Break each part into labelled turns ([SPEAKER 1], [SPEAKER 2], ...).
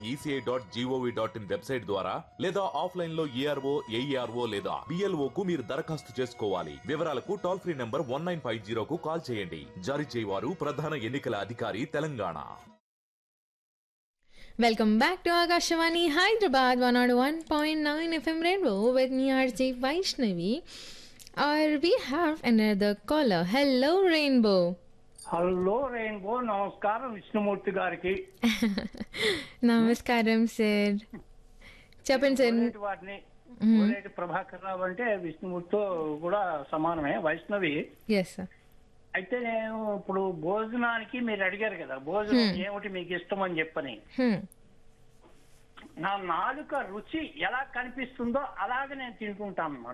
[SPEAKER 1] ఈసీఐ.gov.in website ద్వారా లేదా offline లో ఏఆర్ఓ ఏఈఆర్ఓ లేదా బిఎల్ఓ కు మీరు దరఖాస్తు చేసుకోవాలి. వివరాలకు టోల్ ఫ్రీ నంబర్ 1950 కు కాల్ చేయండి. జారీ చేయవారు ప్రధాన ఎన్నికల అధికారి Telangana.
[SPEAKER 2] Welcome back to Akashvani Hyderabad 101.9 FM Rainbow with me RJ Vaishnavi. Or we have another caller. Hello Rainbow.
[SPEAKER 3] Hello rainbow, నమస్కారం విష్ణుమూర్తి గారికి.
[SPEAKER 2] నమస్కారం సార్. చెప్పండి సార్.
[SPEAKER 3] వాటిని ప్రభాకర్ రావు అంటే విష్ణుమూర్తితో కూడా సమానమే, వైష్ణవి.
[SPEAKER 2] Yes sir.
[SPEAKER 3] అయితే నేను ఇప్పుడు భోజనానికి మీరు అడిగారు కదా, భోజనం ఏమిటి మీకు ఇష్టం అని చెప్పని. నా నాలుక రుచి ఎలా కనిపిస్తుందో అలాగే నేను తింటుంటాను అన్నమాట.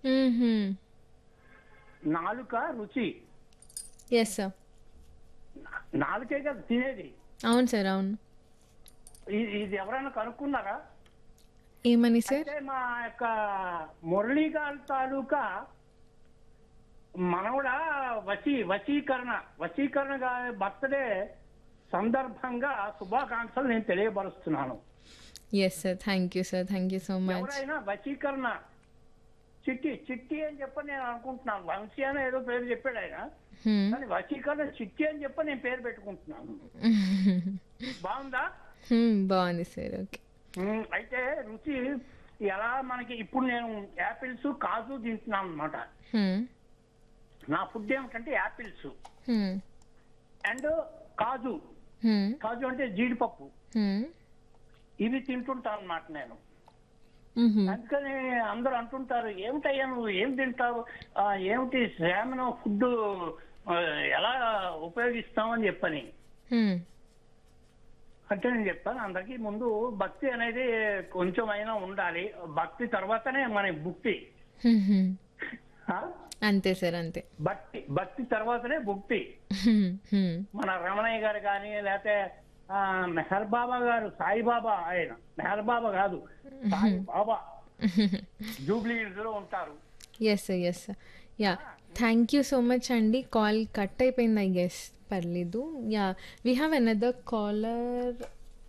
[SPEAKER 3] నాలుక రుచి.
[SPEAKER 2] Yes sir.
[SPEAKER 3] నాలుకే కదా తినేది.
[SPEAKER 2] అవును సార్, అవును.
[SPEAKER 3] ఇది ఎవరైనా కనుక్కున్నారా?
[SPEAKER 2] ఏమని సార్?
[SPEAKER 3] అంటే మా యొక్క మురళీగారి తాలూకా మనవడ వశీకరణ గారి బర్త్డే సందర్భంగా శుభాకాంక్షలు నేను తెలియపరుస్తున్నాను.
[SPEAKER 2] Yes sir, thank you sir, thank you so much.
[SPEAKER 3] ఎవరైనా వశీకరణ చిట్టి అని చెప్పని నేను అనుకుంటున్నాను. వంశీ అని ఏదో పేరు చెప్పాడు ఆయన, కానీ వశీకరణ చిట్టి అని చెప్పి నేను పేరు పెట్టుకుంటున్నాను. బాగుందా?
[SPEAKER 2] బాగుంది సార్. ఓకే.
[SPEAKER 3] అయితే రుచి ఎలా మనకి ఇప్పుడు నేను యాపిల్స్ కాజు తింటున్నాను అనమాట. నా ఫుడ్ ఏమిటంటే యాపిల్స్ అండ్ కాజు అంటే జీడిపప్పు, ఇవి తింటుంటాను అన్నమాట నేను. అందుకని అందరూ అంటుంటారు, ఏమిటయ్యా నువ్వు ఏం తింటావు, ఏమిటి శ్రామణ ఫుడ్ ఎలా ఉపయోగిస్తామని చెప్పని. అంటే నేను చెప్తాను, అందరికి ముందు భక్తి అనేది కొంచెం అయినా ఉండాలి. భక్తి తర్వాతనే మన భుక్తి.
[SPEAKER 2] అంతే సార్, అంతే.
[SPEAKER 3] భక్తి తర్వాతనే భుక్తి. మన రమణయ్య గారు కానీ, లేకపోతే మెహర్ బాబా గారు, సాయిబాబా, ఆయన మెహర్ బాబా కాదు సాయిబాబా, జూబ్లీ హిల్స్ లో ఉంటారు.
[SPEAKER 2] Yes sir, yes sir. Yeah, thank you so much అండి. కాల్ కట్ అయిపోయింది, ఐ గెస్. పర్లేదు. Yeah, we have another caller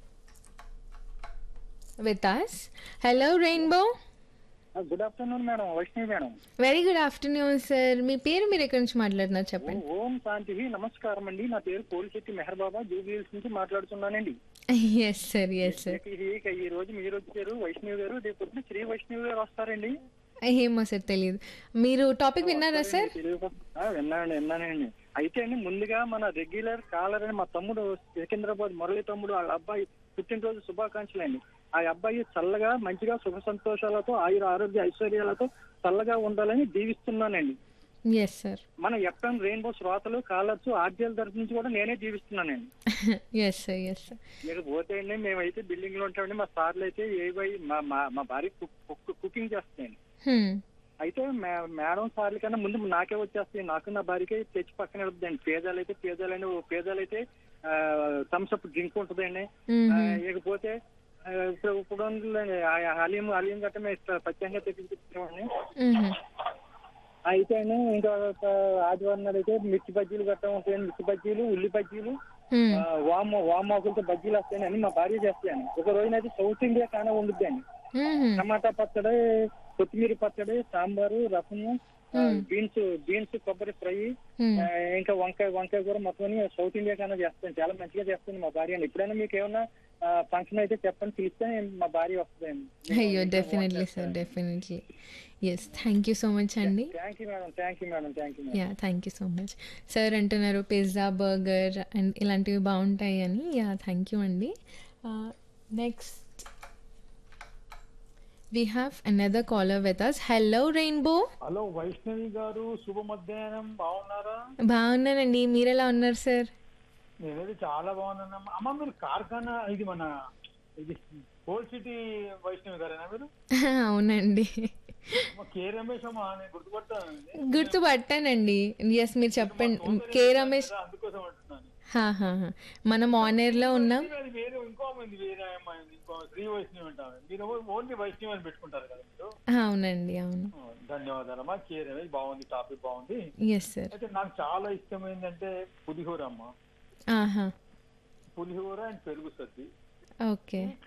[SPEAKER 2] with us. Hello rainbow.
[SPEAKER 4] Good afternoon madam, Vaishnavi madam.
[SPEAKER 2] Very good afternoon sir. మీ పేరు, మీరు ఎక్కడి నుంచి మాట్లాడుతున్నారు చెప్పండి.
[SPEAKER 4] ఓం శాంతి. నమస్కారం అండి, నా పేరు పోలిశెట్టి మెహర్ బాబా, జూబ్లీ హిల్స్ నుంచి మాట్లాడుతున్నానండి.
[SPEAKER 2] Yes sir, yes sir.
[SPEAKER 4] ఈ రోజు మీరు వచ్చారు వైష్ణవి గారు, రేపు పొద్దున శ్రీ వైష్ణవి గారు వస్తారండి.
[SPEAKER 2] ఏమో సార్, తెలియదు. మీరు టాపిక్ విన్నారా సార్?
[SPEAKER 4] విన్నానండి. అయితే అండి, ముందుగా మన రెగ్యులర్ కాలర్ అని మా తమ్ముడు సికింద్రాబాద్ మురళి తమ్ముడు, వాళ్ళ అబ్బాయి పుట్టినరోజు శుభాకాంక్షలు అండి. ఆ అబ్బాయి చల్లగా మంచిగా సుఖ సంతోషాలతో ఆయుర ఆరోగ్య ఐశ్వర్యాలతో చల్లగా ఉండాలని దీవిస్తున్నానండి.
[SPEAKER 2] Yes sir.
[SPEAKER 4] మన ఎఫ్ఎం రెయిన్బో శ్రోతలు, కాలర్స్, ఆర్జీఎల్ తరఫు నుంచి కూడా నేనే జీవిస్తున్నానండి.
[SPEAKER 2] Yes sir, yes sir.
[SPEAKER 4] మీరు పోతే అండి, మేమైతే బిల్డింగ్ లో ఉంటామండి. మా సార్లు అయితే మా భార్య కుకింగ్ చేస్తాయండి. అయితే మేడం సార్లు కన్నా ముందు నాకే వచ్చేస్తాయి, నాకు నా భార్యకే తెచ్చి పక్కన వెళ్తుందండి. పేదాలు అయితే థమ్స్అప్ డ్రింక్ ఉంటుందండి. ఇకపోతే ఇప్పుడు అలియం గట్ట మేము ప్రత్యేకంగా తెప్పించుకుంటామండి. అయితే ఇంకా ఆదివారం నాడు అయితే మిర్చి బజ్జీలు గట్ట ఉంటాయండి. మిర్చి బజ్జీలు, ఉల్లి బజ్జీలు, వామాకులతో బజ్జీలు వస్తాయని అని మా భార్య చేస్తాయండి. ఒక రోజునైతే సౌత్ ఇండియా కానా ఉండుద్దండి. టమాటా పచ్చడి, కొత్తిమీర పచ్చడి, సాంబారు, రసము, బీన్స్ కొబ్బరి ఫ్రై, ఇంకా వంకాయ కూర, మొత్తం సౌత్ ఇండియా కన్నా చేస్తాను. చాలా మంచిగా చేస్తుంది మా భార్య. ఎప్పుడైనా మీకు ఏమన్నా ఫంక్షన్ అయితే చెప్పండి, పిలిస్తే మా భార్య వస్తుందండి.
[SPEAKER 2] అయ్యో, definitely sir, definitely. Yes, thank you so much అండి.
[SPEAKER 4] Thank you madam.
[SPEAKER 2] Yeah, thank you so much. Sir అంటున్నారు పిజ్జా, బర్గర్ అండ్ ఇలాంటివి బాగుంటాయి అని. యా, థ్యాంక్ యూ అండి. Next we have another caller with us. Hello Rainbow.
[SPEAKER 5] Hello Vaishnavi గారు, శుభ మధ్యాహ్నం. బాగున్నారా?
[SPEAKER 2] బాగున్నానండి, మీరు ఎలా ఉన్నారు సార్?
[SPEAKER 5] నేనైతే చాలా బాగున్నాను అమ్మ. మీరు కార్ఖానా, ఇది మన ఇది ఓల్డ్ సిటీ వైష్ణవి గారేనా మీరు?
[SPEAKER 2] అవునండి.
[SPEAKER 5] కే రమేష్ అమ్మా, నేను
[SPEAKER 2] గుర్తుపట్టానండి. ఎస్, మీరు చెప్పండి. కే రమేష్,
[SPEAKER 5] అందుకోసం అంటున్నాను.
[SPEAKER 2] మనం ఆన్ ఎయిర్ లో ఉన్నాం.
[SPEAKER 5] ఇంకో మంది వేరే అమ్మాయి, శ్రీ వైష్ణవి అంటారు. మీరు ఓన్లీ వైష్ణవి అని పెట్టుకుంటారు కదా మీరు?
[SPEAKER 2] అవునండి, అవును.
[SPEAKER 5] ధన్యవాదాలమ్మా. కే రమేష్, బాగుంది, టాపిక్ బాగుంది.
[SPEAKER 2] Yes sir.
[SPEAKER 5] అయితే నాకు చాలా ఇష్టమైందంటే పులిహోర అమ్మా. పులిహోర అండ్ పెరుగు సద్ది.
[SPEAKER 2] ఓకే.